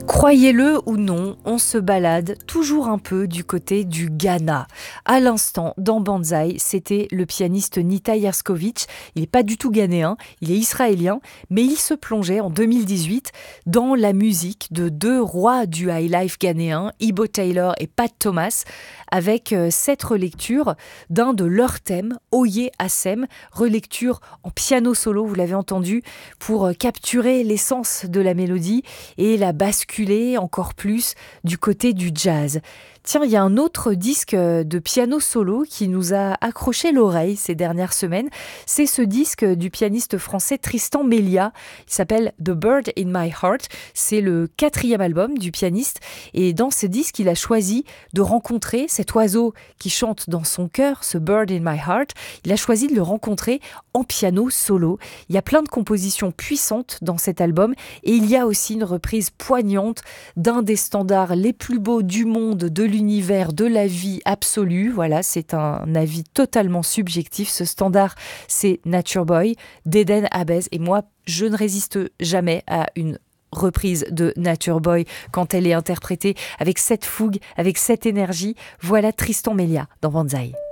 Croyez-le ou non, on se balade toujours un peu du côté du Ghana. À l'instant, dans Banzai, c'était le pianiste Nita Yerskovic. Il n'est pas du tout ghanéen, il est israélien, mais il se plongeait en 2018 dans la musique de deux rois du highlife ghanéen, Ibo Taylor et Pat Thomas, avec cette relecture d'un de leurs thèmes, Oye Assem, relecture en piano solo, vous l'avez entendu, pour capturer l'essence de la mélodie et la basculer encore plus du côté du jazz. Tiens, il y a un autre disque de piano solo qui nous a accroché l'oreille ces dernières semaines. C'est ce disque du pianiste français Tristan Melia. Il s'appelle The Bird in My Heart. C'est le 4e album du pianiste. Et dans ce disque, il a choisi de rencontrer cet oiseau qui chante dans son cœur, ce Bird in My Heart. Il a choisi de le rencontrer en piano solo. Il y a plein de compositions puissantes dans cet album. Et il y a aussi une reprise poignante d'un des standards les plus beaux du monde, de l'univers, de la vie absolue. Voilà, c'est un avis totalement subjectif. Ce standard, c'est Nature Boy d'Eden Habez. Et moi, je ne résiste jamais à une reprise de Nature Boy quand elle est interprétée avec cette fougue, avec cette énergie. Voilà Tristan Melia dans Banzai.